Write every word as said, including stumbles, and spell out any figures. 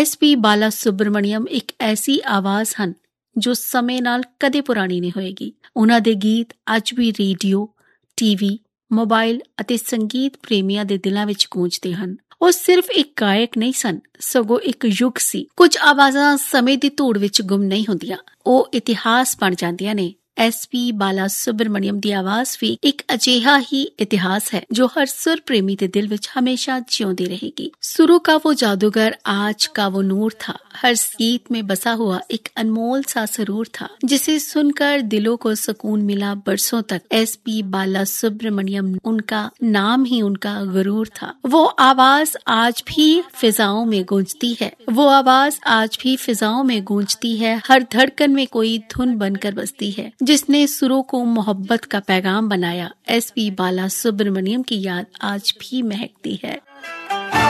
S P ਬਾਲਾ ਸੁਬਰਮਣੀਅਮ ਇੱਕ ਐਸੀ ਆਵਾਜ਼ ਹਨ ਜੋ ਸਮੇਂ ਨਾਲ ਕਦੇ ਪੁਰਾਣੀ ਨਹੀਂ ਹੋਏਗੀ। ਉਹਨਾਂ ਦੇ ਗੀਤ ਅੱਜ ਵੀ ਰੇਡੀਓ, ਟੀਵੀ, ਮੋਬਾਈਲ ਅਤੇ ਸੰਗੀਤ ਪ੍ਰੇਮੀਆਂ ਦੇ ਦਿਲਾਂ ਵਿੱਚ ਗੂੰਜਦੇ ਹਨ। ਉਹ ਸਿਰਫ ਇੱਕ ਗਾਇਕ ਨਹੀਂ ਸਨ, ਸਗੋਂ ਇੱਕ ਯੁੱਗ ਸੀ। ਕੁਝ ਆਵਾਜ਼ਾਂ ਸਮੇਂ ਦੀ ਧੂੜ ਵਿੱਚ ਗੁੰਮ ਨਹੀਂ ਹੁੰਦੀਆਂ, ਉਹ ਇਤਿਹਾਸ ਬਣ ਜਾਂਦੀਆਂ ਨੇ। ਐਸ ਪੀ ਬਾਲਾ ਸੁਬਰਮਣੀਅਮ ਦੀ ਆਵਾਜ਼ ਵੀ ਇੱਕ ਅਜਿਹਾ ਹੀ ਇਤਿਹਾਸ ਹੈ ਜੋ ਹਰ ਸੁਰ ਪ੍ਰੇਮੀ ਦੇ ਦਿਲ ਵਿੱਚ हमेशा जियोंदी रहेगी। सुरों का वो जादूगर, आज का वो नूर था, हर गीत में बसा हुआ एक अनमोल सा सरूर था, जिसे सुनकर दिलों को सुकून मिला बरसों तक। एस पी बाला सुब्रमण्यम, उनका नाम ही उनका गुरूर था। वो आवाज आज भी फिजाओं में गूंजती है, वो आवाज आज भी फिजाओं में गूंजती है, हर धड़कन में कोई धुन बनकर बसती है, जिसने सुरों को मोहब्बत का पैगाम बनाया। एस पी बाला सुब्रमण्यम की याद आज भी महकती है।